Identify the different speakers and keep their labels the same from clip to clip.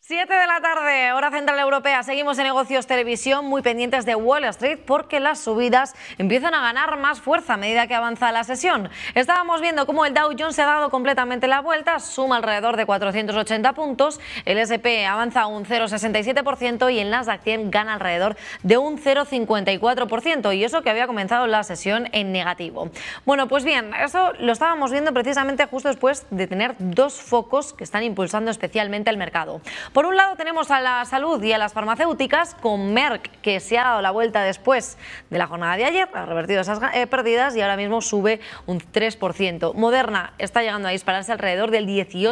Speaker 1: 7 de la tarde, hora central europea. Seguimos en Negocios Televisión, muy pendientes de Wall Street porque las subidas empiezan a ganar más fuerza a medida que avanza la sesión. Estábamos viendo cómo el Dow Jones se ha dado completamente la vuelta, suma alrededor de 480 puntos, el S&P avanza un 0,67% y el Nasdaq 100 gana alrededor de un 0,54%, y eso que había comenzado la sesión en negativo. Bueno, pues bien, eso lo estábamos viendo precisamente justo después de tener dos focos que están impulsando especialmente el mercado. Por un lado tenemos a la salud y a las farmacéuticas, con Merck, que se ha dado la vuelta después de la jornada de ayer, ha revertido esas pérdidas y ahora mismo sube un 3%. Moderna está llegando a dispararse alrededor del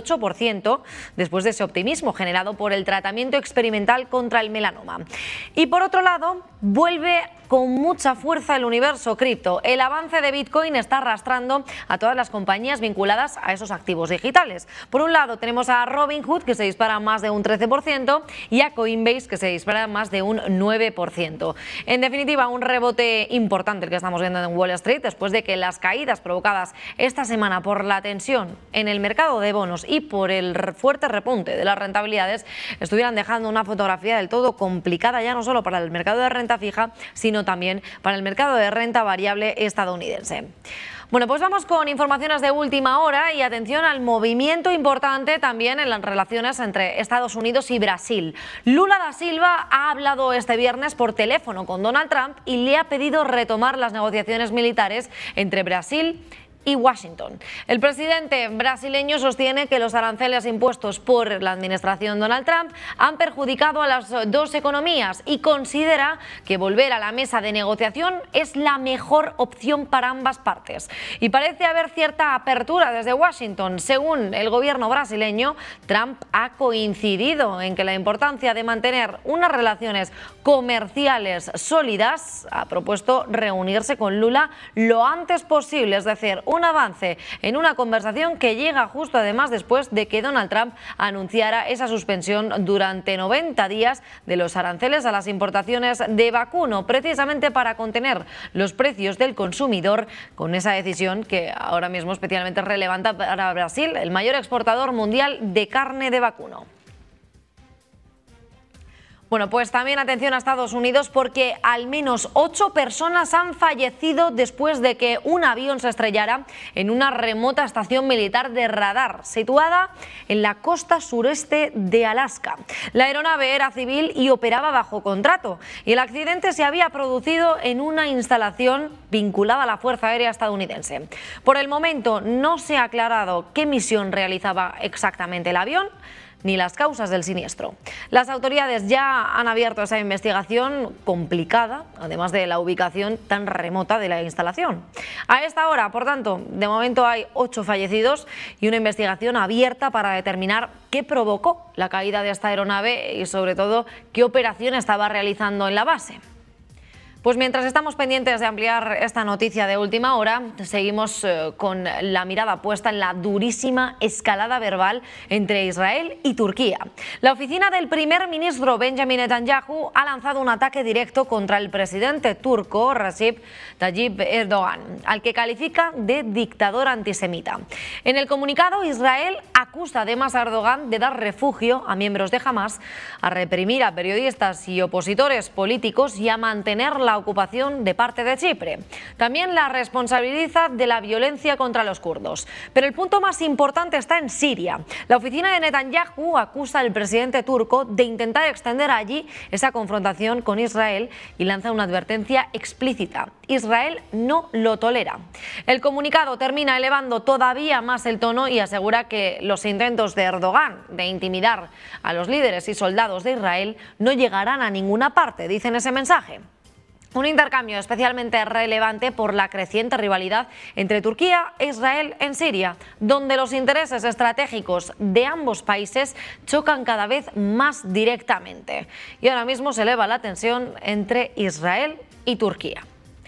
Speaker 1: 18% después de ese optimismo generado por el tratamiento experimental contra el melanoma. Y por otro lado, vuelve con mucha fuerza el universo cripto. El avance de Bitcoin está arrastrando a todas las compañías vinculadas a esos activos digitales. Por un lado tenemos a Robinhood, que se dispara más de un 13%, y a Coinbase, que se dispara más de un 9%. En definitiva, un rebote importante el que estamos viendo en Wall Street después de que las caídas provocadas esta semana por la tensión en el mercado de bonos y por el fuerte repunte de las rentabilidades estuvieran dejando una fotografía del todo complicada, ya no solo para el mercado de renta fija, sino también para el mercado de renta variable estadounidense. Bueno, pues vamos con informaciones de última hora y atención al movimiento importante también en las relaciones entre Estados Unidos y Brasil. Lula da Silva ha hablado este viernes por teléfono con Donald Trump y le ha pedido retomar las negociaciones militares entre Brasil y Washington. El presidente brasileño sostiene que los aranceles impuestos por la administración Donald Trump han perjudicado a las dos economías y considera que volver a la mesa de negociación es la mejor opción para ambas partes. Y parece haber cierta apertura desde Washington. Según el gobierno brasileño, Trump ha coincidido en que la importancia de mantener unas relaciones comerciales sólidas, ha propuesto reunirse con Lula lo antes posible, es decir, un avance en una conversación que llega justo además después de que Donald Trump anunciara esa suspensión durante 90 días de los aranceles a las importaciones de vacuno, precisamente para contener los precios del consumidor, con esa decisión que ahora mismo especialmente relevante para Brasil, el mayor exportador mundial de carne de vacuno. Bueno, pues también atención a Estados Unidos porque al menos 8 personas han fallecido después de que un avión se estrellara en una remota estación militar de radar situada en la costa sureste de Alaska. La aeronave era civil y operaba bajo contrato, y el accidente se había producido en una instalación vinculada a la Fuerza Aérea estadounidense. Por el momento no se ha aclarado qué misión realizaba exactamente el avión ni las causas del siniestro. Las autoridades ya han abierto esa investigación complicada, además de la ubicación tan remota de la instalación. A esta hora, por tanto, de momento hay 8 fallecidos y una investigación abierta para determinar qué provocó la caída de esta aeronave y, sobre todo, qué operación estaba realizando en la base. Pues mientras estamos pendientes de ampliar esta noticia de última hora, seguimos con la mirada puesta en la durísima escalada verbal entre Israel y Turquía. La oficina del primer ministro Benjamin Netanyahu ha lanzado un ataque directo contra el presidente turco Recep Tayyip Erdogan, al que califica de dictador antisemita. En el comunicado, Israel acusa además a Erdogan de dar refugio a miembros de Hamas, a reprimir a periodistas y opositores políticos y a mantener la ocupación de parte de Chipre. También la responsabiliza de la violencia contra los kurdos. Pero el punto más importante está en Siria. La oficina de Netanyahu acusa al presidente turco de intentar extender allí esa confrontación con Israel y lanza una advertencia explícita: Israel no lo tolera. El comunicado termina elevando todavía más el tono y asegura que los intentos de Erdogan de intimidar a los líderes y soldados de Israel no llegarán a ninguna parte, dice en ese mensaje. Un intercambio especialmente relevante por la creciente rivalidad entre Turquía e Israel en Siria, donde los intereses estratégicos de ambos países chocan cada vez más directamente. Y ahora mismo se eleva la tensión entre Israel y Turquía.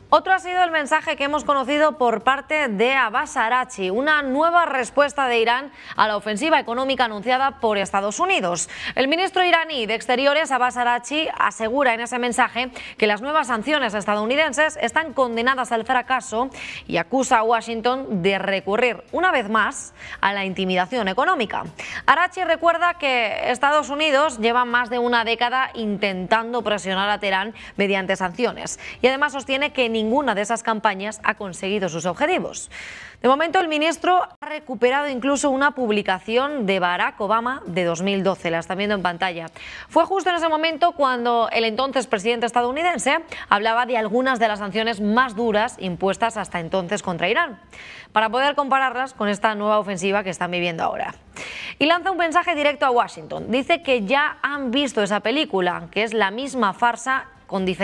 Speaker 1: Otro ha sido el mensaje que hemos conocido por parte de Abbas Araghchi, una nueva respuesta de Irán a la ofensiva económica anunciada por Estados Unidos. El ministro iraní de Exteriores, Abbas Araghchi, asegura en ese mensaje que las nuevas sanciones estadounidenses están condenadas al fracaso y acusa a Washington de recurrir una vez más a la intimidación económica. Araghchi recuerda que Estados Unidos lleva más de una década intentando presionar a Teherán mediante sanciones y además sostiene que ninguna de esas campañas ha conseguido sus objetivos. De momento, el ministro ha recuperado incluso una publicación de Barack Obama de 2012, la están viendo en pantalla. Fue justo en ese momento cuando el entonces presidente estadounidense hablaba de algunas de las sanciones más duras impuestas hasta entonces contra Irán, para poder compararlas con esta nueva ofensiva que están viviendo ahora. Y lanza un mensaje directo a Washington. Dice que ya han visto esa película, que es la misma farsa con diferentes